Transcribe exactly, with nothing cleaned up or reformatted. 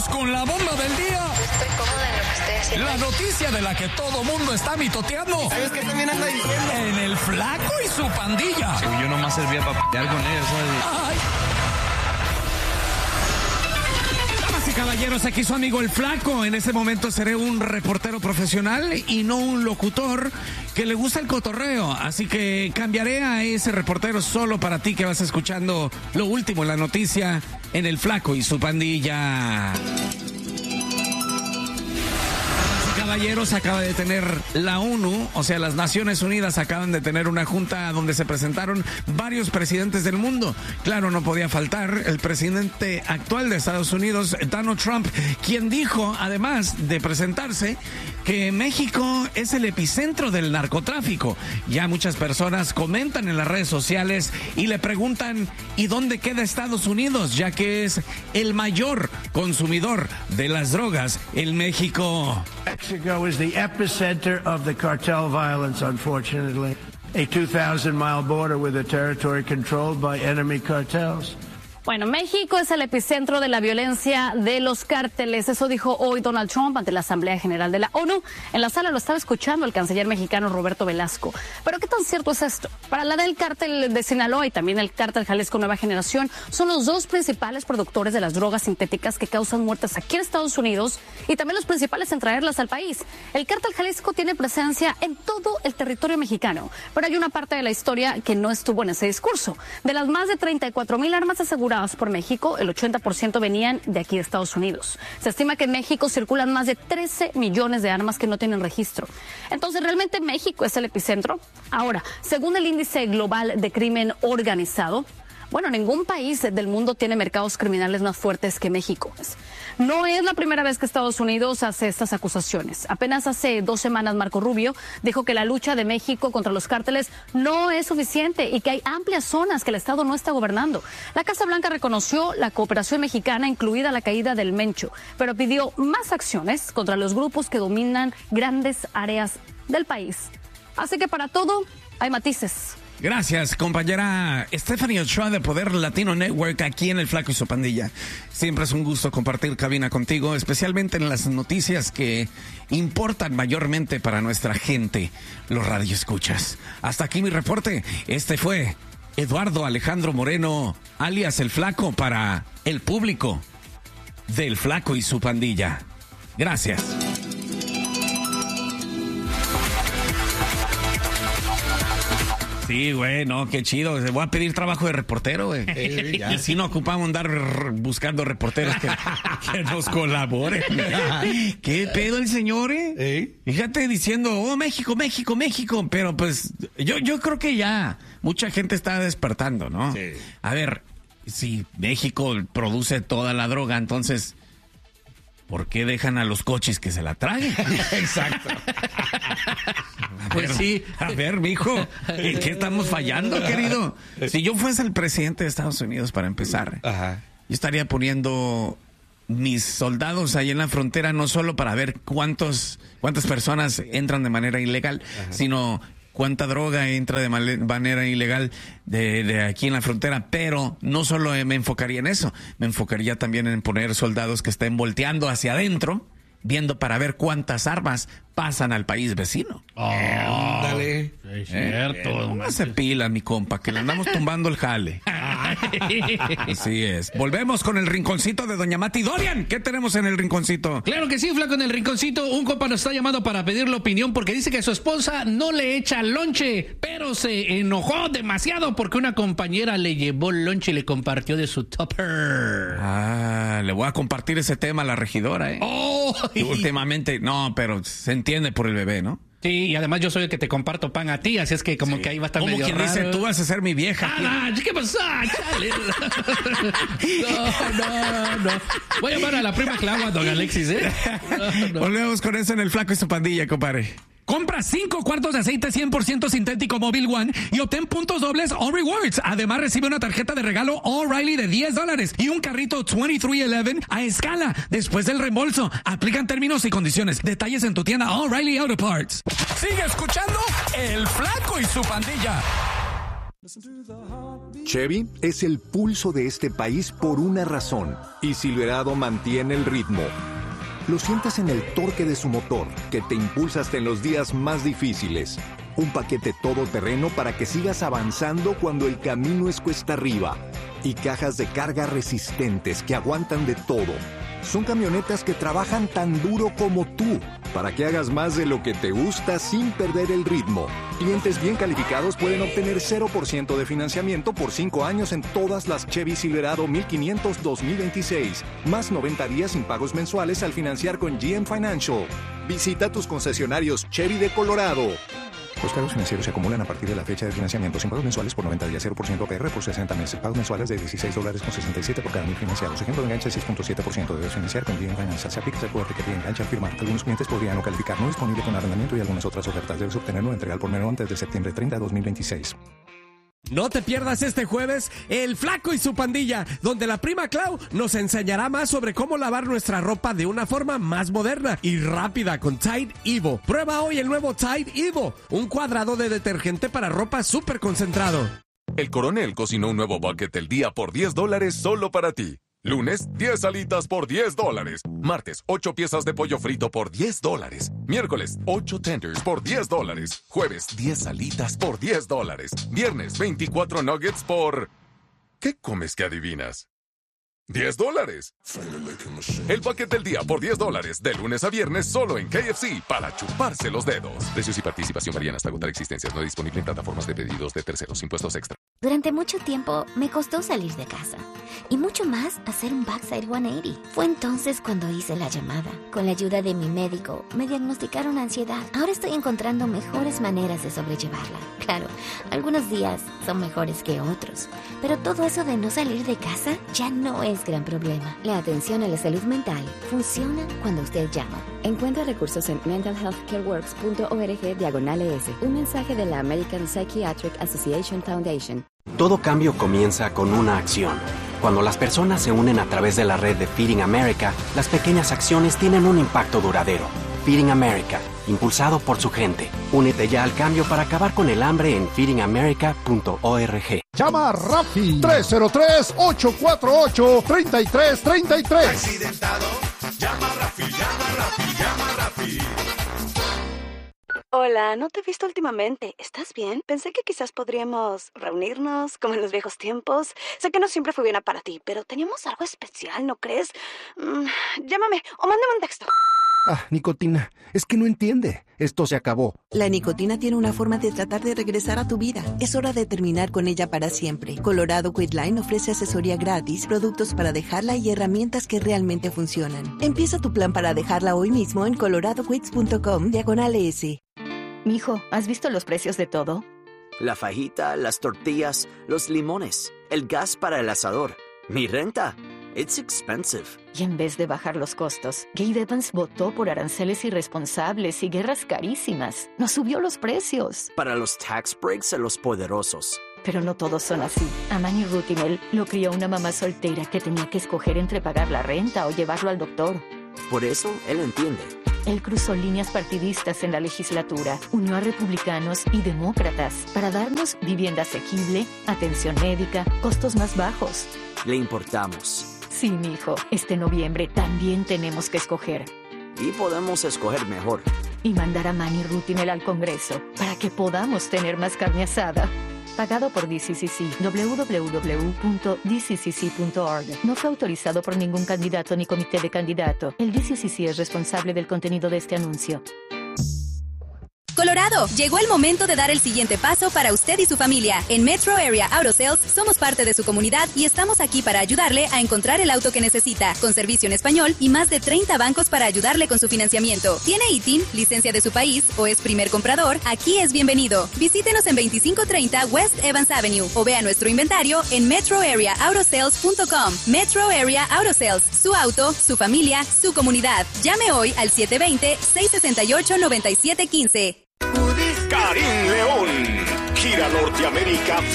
con la bomba del día. Estoy cómoda en lo que estoy haciendo. La noticia de la que todo mundo está mitoteando. ¿Sabes qué también anda diciendo? En el Flaco y su pandilla. Sí, yo nomás servía para pelear con ellos, ¿sabes? Ay. Damas y caballeros, aquí su amigo el Flaco. En ese momento seré un reportero profesional y no un locutor que le gusta el cotorreo. Así que cambiaré a ese reportero solo para ti que vas escuchando lo último en la noticia en el Flaco y su pandilla. Caballeros, acaba de tener la ONU, o sea, las Naciones Unidas acaban de tener una junta donde se presentaron varios presidentes del mundo. Claro, no podía faltar el presidente actual de Estados Unidos, Donald Trump, quien dijo, además de presentarse, que México es el epicentro del narcotráfico. Ya muchas personas comentan en las redes sociales y le preguntan, ¿y dónde queda Estados Unidos? Ya que es el mayor consumidor de las drogas en México. Mexico is the epicenter of the cartel violence, unfortunately. A two thousand mile border with a territory controlled by enemy cartels. Bueno, México es el epicentro de la violencia de los cárteles. Eso dijo hoy Donald Trump ante la Asamblea General de la ONU. En la sala lo estaba escuchando el canciller mexicano Roberto Velasco. Pero ¿qué tan cierto es esto? Para la del cártel de Sinaloa y también el cártel Jalisco Nueva Generación, son los dos principales productores de las drogas sintéticas que causan muertes aquí en Estados Unidos y también los principales en traerlas al país. El cártel Jalisco tiene presencia en todo el territorio mexicano, pero hay una parte de la historia que no estuvo en ese discurso. De las más de treinta y cuatro mil armas aseguradas por México, el ochenta por ciento venían de aquí de Estados Unidos. Se estima que en México circulan más de trece millones de armas que no tienen registro. Entonces, ¿realmente México es el epicentro? Ahora, según el índice global de crimen organizado, bueno, ningún país del mundo tiene mercados criminales más fuertes que México. No es la primera vez que Estados Unidos hace estas acusaciones. Apenas hace dos semanas Marco Rubio dijo que la lucha de México contra los cárteles no es suficiente y que hay amplias zonas que el Estado no está gobernando. La Casa Blanca reconoció la cooperación mexicana, incluida la caída del Mencho, pero pidió más acciones contra los grupos que dominan grandes áreas del país. Así que para todo hay matices. Gracias, compañera Stephanie Ochoa de Poder Latino Network, aquí en el Flaco y su pandilla. Siempre es un gusto compartir cabina contigo, especialmente en las noticias que importan mayormente para nuestra gente, los radioescuchas. Hasta aquí mi reporte. Este fue Eduardo Alejandro Moreno, alias El Flaco, para el público del Flaco y su pandilla. Gracias. Sí, güey, no, qué chido. Voy a pedir trabajo de reportero, güey. Sí, y si no ocupamos andar buscando reporteros que, que nos colaboren. ¿Qué pedo el señor, eh? ¿Eh? Fíjate diciendo, oh, México, México, México. Pero pues yo, yo creo que ya mucha gente está despertando, ¿no? Sí. A ver, si México produce toda la droga, entonces, ¿por qué dejan a los coches que se la traguen? Exacto. A ver, pues sí. A ver, mijo, ¿en qué estamos fallando, querido? Si yo fuese el presidente de Estados Unidos, para empezar, Ajá. yo estaría poniendo mis soldados ahí en la frontera, no solo para ver cuántos cuántas personas entran de manera ilegal, Ajá. sino cuánta droga entra de manera ilegal de, de aquí en la frontera, pero no solo me enfocaría en eso, me enfocaría también en poner soldados que estén volteando hacia adentro, viendo para ver cuántas armas pasan al país vecino. Oh, dale. Es cierto. No se pila, mi compa, que le andamos tumbando el jale. Así es. Volvemos con el rinconcito de doña Mati Dorian. ¿Qué tenemos en el rinconcito? Claro que sí, Flaco, en el rinconcito. Un compa nos está llamando para pedir la opinión porque dice que su esposa no le echa lonche, pero se enojó demasiado porque una compañera le llevó lonche y le compartió de su tupper. Ah, le voy a compartir ese tema a la regidora, ¿eh? Oh, y últimamente, no, pero se entiende por el bebé, ¿no? Sí, y además yo soy el que te comparto pan a ti, así es que como sí. que ahí va a estar medio raro. Como quien dice, tú vas a ser mi vieja. Ah, no, ¿qué pasó? Chale. No, no, no. Voy a llamar a la prima Clava, don Alexis, ¿eh? No, no. Volvemos con eso en el Flaco y su pandilla, compadre. Compra cinco cuartos de aceite cien por ciento sintético Mobil One y obtén puntos dobles All Rewards. Además, recibe una tarjeta de regalo O'Reilly de diez dólares y un carrito veintitrés once a escala después del reembolso. Aplican términos y condiciones. Detalles en tu tienda O'Reilly Auto Parts. Sigue escuchando El Flaco y su pandilla. Chevy es el pulso de este país por una razón, y Silverado mantiene el ritmo. Lo sientas en el torque de su motor, que te impulsa hasta en los días más difíciles. Un paquete todoterreno para que sigas avanzando cuando el camino es cuesta arriba. Y cajas de carga resistentes que aguantan de todo. Son camionetas que trabajan tan duro como tú, para que hagas más de lo que te gusta sin perder el ritmo. Clientes bien calificados pueden obtener cero por ciento de financiamiento por cinco años en todas las Chevy Silverado mil quinientos dos mil veintiséis, más noventa días sin pagos mensuales al financiar con G M Financial. Visita tus concesionarios Chevy de Colorado. Los cargos financieros se acumulan a partir de la fecha de financiamiento sin pagos mensuales por noventa días, cero por ciento A P R por sesenta meses. Pagos mensuales de dieciséis dólares con sesenta y siete por cada mil financiados. Ejemplo de enganche seis punto siete por ciento. Debes financiar con G M Financial. Se aplica el Q R que te engancha al firmar. Algunos clientes podrían no calificar. No disponible con arrendamiento y algunas otras ofertas. Debes obtenerlo entrega al por menor antes de septiembre treinta de dos mil veintiséis. No te pierdas este jueves El Flaco y su Pandilla, donde la prima Clau nos enseñará más sobre cómo lavar nuestra ropa de una forma más moderna y rápida con Tide Evo. Prueba hoy el nuevo Tide Evo, un cuadrado de detergente para ropa súper concentrado. El Coronel cocinó un nuevo bucket del día por diez dólares solo para ti. Lunes, diez alitas por diez dólares. Martes, ocho piezas de pollo frito por diez dólares. Miércoles, ocho tenders por diez dólares. Jueves, diez alitas por diez dólares. Viernes, veinticuatro nuggets por... ¿Qué comes que adivinas? diez dólares. El paquete del día por diez dólares. De lunes a viernes solo en K F C para chuparse los dedos. Precios y participación varían hasta agotar existencias. No disponible en plataformas de pedidos de terceros. Impuestos extra. Durante mucho tiempo me costó salir de casa. Y mucho más hacer un backside ciento ochenta. Fue entonces cuando hice la llamada. Con la ayuda de mi médico, me diagnosticaron ansiedad. Ahora estoy encontrando mejores maneras de sobrellevarla. Claro, algunos días son mejores que otros. Pero todo eso de no salir de casa ya no es gran problema. La atención a la salud mental funciona cuando usted llama. Encuentra recursos en mental health care works punto org diagonal E S. Un mensaje de la American Psychiatric Association Foundation. Todo cambio comienza con una acción. Cuando las personas se unen a través de la red de Feeding America, las pequeñas acciones tienen un impacto duradero. Feeding America, impulsado por su gente. Únete ya al cambio para acabar con el hambre en feeding america punto org. Llama a Rafi tres cero tres, ocho cuatro ocho, tres tres tres tres. Accidentado, llama a Rafi, llama a Rafi, llama a Rafi. Hola, no te he visto últimamente. ¿Estás bien? Pensé que quizás podríamos reunirnos como en los viejos tiempos. Sé que no siempre fue buena para ti, pero teníamos algo especial, ¿no crees? Mm, llámame o mándame un texto. Ah, nicotina, es que no entiende. Esto se acabó. La nicotina tiene una forma de tratar de regresar a tu vida. Es hora de terminar con ella para siempre. Colorado Quitline ofrece asesoría gratis, productos para dejarla y herramientas que realmente funcionan. Empieza tu plan para dejarla hoy mismo en colorado quits punto com diagonal S. Mijo, ¿has visto los precios de todo? La fajita, las tortillas, los limones, el gas para el asador, mi renta. It's expensive. Y en vez de bajar los costos, Gabe Evans votó por aranceles irresponsables y guerras carísimas. Nos subió los precios. Para los tax breaks a los poderosos. Pero no todos son así. A Manny Rutinel lo crió una mamá soltera que tenía que escoger entre pagar la renta o llevarlo al doctor. Por eso, él entiende. Él cruzó líneas partidistas en la legislatura, unió a republicanos y demócratas para darnos vivienda asequible, atención médica, costos más bajos. Le importamos. Sí, mijo, este noviembre también tenemos que escoger. Y podemos escoger mejor. Y mandar a Manny Rutinel al Congreso para que podamos tener más carne asada. Pagado por D C C C. doble u doble u doble u punto d c c c punto org. No fue autorizado por ningún candidato ni comité de candidato. El D C C C es responsable del contenido de este anuncio. Colorado, llegó el momento de dar el siguiente paso para usted y su familia. En Metro Area Auto Sales somos parte de su comunidad y estamos aquí para ayudarle a encontrar el auto que necesita, con servicio en español y más de treinta bancos para ayudarle con su financiamiento. ¿Tiene I T I N, licencia de su país o es primer comprador? Aquí es bienvenido. Visítenos en veinticinco treinta West Evans Avenue o vea nuestro inventario en metro area auto sales punto com. Metro Area Auto Sales, su auto, su familia, su comunidad. Llame hoy al siete dos cero, seis seis ocho, nueve siete uno cinco. Karim León, gira Norteamérica